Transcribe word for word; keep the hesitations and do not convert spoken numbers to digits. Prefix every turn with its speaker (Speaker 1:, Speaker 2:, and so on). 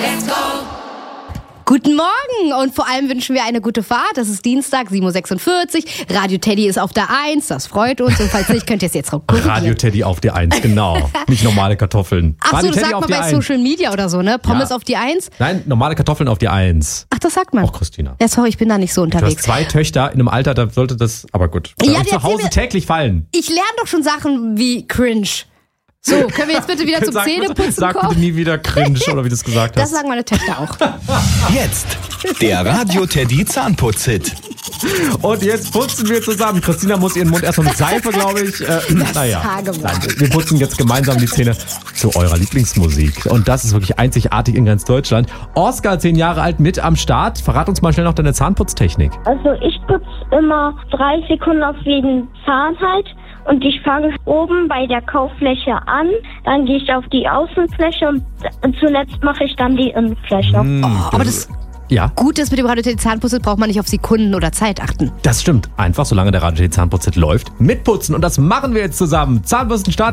Speaker 1: Let's go!
Speaker 2: Guten Morgen und vor allem wünschen wir eine gute Fahrt. Es ist Dienstag, sieben Uhr sechsundvierzig. Radio Teddy ist auf der eins, das freut uns. Und falls nicht, könnt ihr es jetzt gucken.
Speaker 3: Radio Teddy auf der eins, genau. Nicht normale Kartoffeln.
Speaker 2: Ach so,
Speaker 3: Radio
Speaker 2: das
Speaker 3: Teddy
Speaker 2: sagt man
Speaker 3: auf
Speaker 2: bei
Speaker 3: die eins.
Speaker 2: Social Media oder so, ne? Pommes
Speaker 3: Ja.
Speaker 2: auf die eins.
Speaker 3: Nein, normale Kartoffeln auf die eins.
Speaker 2: Ach, das sagt man.
Speaker 3: Auch Christina.
Speaker 2: Ja, sorry, ich bin da nicht so
Speaker 3: Du hast
Speaker 2: unterwegs.
Speaker 3: zwei Töchter in einem Alter, da sollte das, aber gut. Bei
Speaker 2: Ja,
Speaker 3: euch
Speaker 2: die
Speaker 3: zu Hause
Speaker 2: erzähl mir-
Speaker 3: täglich fallen.
Speaker 2: Ich lerne doch schon Sachen wie cringe. So, können wir jetzt bitte wieder zum
Speaker 3: Sag bitte-
Speaker 2: Zähneputzen
Speaker 3: Sag
Speaker 2: kommen?
Speaker 3: bitte nie wieder cringe, oder wie du es gesagt
Speaker 2: Das
Speaker 3: hast.
Speaker 2: sagen meine Töchter auch.
Speaker 4: Jetzt der Radio Teddy Zahnputz-Hit.
Speaker 3: Und jetzt putzen wir zusammen. Christina muss ihren Mund erstmal mit Seife, glaube ich. Äh, naja,
Speaker 2: Tagebuch.
Speaker 3: Nein, wir putzen jetzt gemeinsam die Zähne zu eurer Lieblingsmusik. Und das ist wirklich einzigartig in ganz Deutschland. Oskar, zehn Jahre alt, mit am Start. Verrat uns mal schnell noch deine Zahnputztechnik.
Speaker 5: Also ich putze immer drei Sekunden auf jeden Zahn halt. Und ich fange oben bei der Kauffläche an, dann gehe ich auf die Außenfläche und zuletzt mache ich dann die Innenfläche.
Speaker 2: Oh, aber das
Speaker 3: Ja,
Speaker 2: Gute ist, mit dem Radio Teddy Zahnputz braucht man nicht auf Sekunden oder Zeit achten.
Speaker 3: das stimmt. Einfach, solange der Radio Teddy Zahnputz läuft, mitputzen. Und das machen wir jetzt zusammen. Zahnbürstenstart.